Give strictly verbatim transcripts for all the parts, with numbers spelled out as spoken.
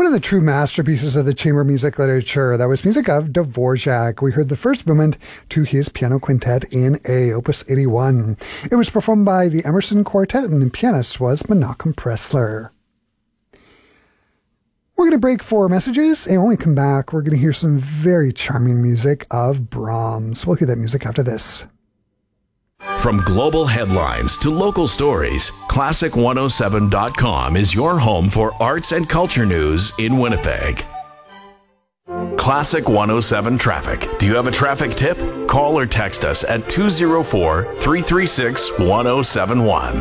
One of the true masterpieces of the chamber music literature, that was music of Dvorak. We heard the first movement to his piano quintet in A, Opus eighty-one. It was performed by the Emerson Quartet, and the pianist was Menachem Pressler. We're going to break for messages, and when we come back, we're going to hear some very charming music of Brahms. We'll hear that music after this. From global headlines to local stories, classic one oh seven dot com is your home for arts and culture news in Winnipeg. Classic one oh seven Traffic. Do you have a traffic tip? Call or text us at two oh four, three three six, one oh seven one.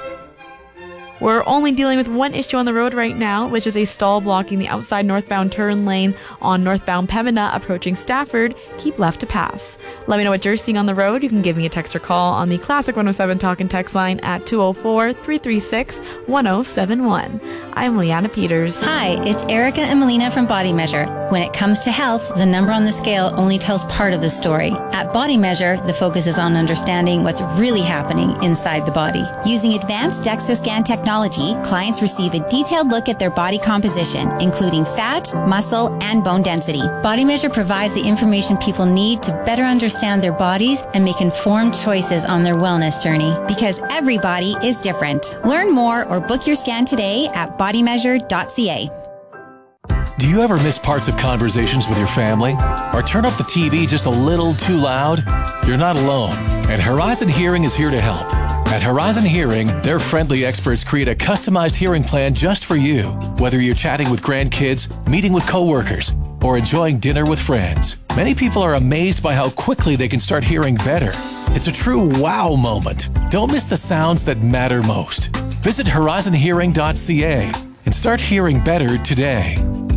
We're only dealing with one issue on the road right now, which is a stall blocking the outside northbound turn lane on northbound Pembina approaching Stafford. Keep left to pass. Let me know what you're seeing on the road. You can give me a text or call on the Classic one oh seven Talk and Text line at two oh four, three three six, one oh seven one. I'm Leanna Peters. Hi, it's Erica and Melina from Body Measure. When it comes to health, the number on the scale only tells part of the story. At Body Measure, the focus is on understanding what's really happening inside the body. Using advanced DEXA scan technology, clients receive a detailed look at their body composition, including fat, muscle, and bone density. Body Measure provides the information people need to better understand their bodies and make informed choices on their wellness journey, because every body is different. Learn more or book your scan today at body measure dot c a. Do you ever miss parts of conversations with your family? Or turn up the T V just a little too loud? You're not alone, and Horizon Hearing is here to help. At Horizon Hearing, their friendly experts create a customized hearing plan just for you, whether you're chatting with grandkids, meeting with coworkers, or enjoying dinner with friends. Many people are amazed by how quickly they can start hearing better. It's a true wow moment. Don't miss the sounds that matter most. Visit horizon hearing dot c a and start hearing better today.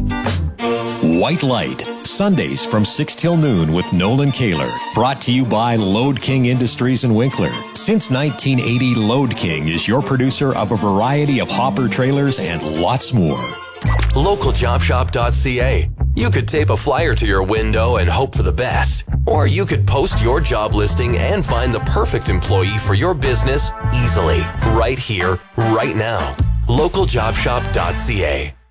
White Light, Sundays from six till noon with Nolan Kaler. Brought to you by Load King Industries in Winkler. Since nineteen eighty, Load King is your producer of a variety of hopper trailers and lots more. local job shop dot c a. You could tape a flyer to your window and hope for the best. Or you could post your job listing and find the perfect employee for your business easily, right here, right now. local job shop dot c a.